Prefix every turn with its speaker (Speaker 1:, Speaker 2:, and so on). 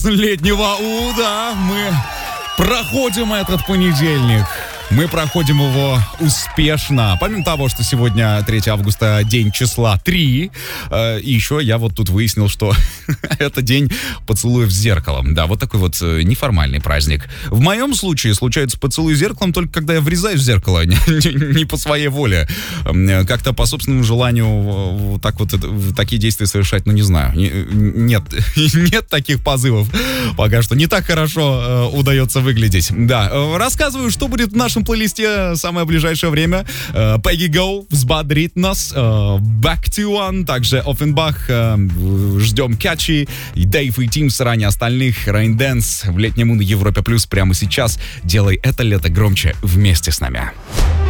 Speaker 1: Летнего уда мы проходим этот понедельник. Мы проходим его успешно. Помимо того, что сегодня 3 августа, день числа 3, и еще я вот тут выяснил, что это день поцелуев с зеркалом. Да, вот такой вот неформальный праздник. В моем случае случается поцелуй с зеркалом только когда я врезаюсь в зеркало, не по своей воле. Как-то по собственному желанию так вот такие действия совершать, ну не знаю. Нет таких позывов пока что. Не так хорошо удается выглядеть. Да, рассказываю, что будет в нашем плейлисте самое ближайшее время. Peggy Go взбодрит нас. Back to One, также Offenbach. Ждем Catchy, Дэйв и Тимс ранее остальных. Rain Dance в летнем на Европе Плюс прямо сейчас. Делай это лето громче вместе с нами.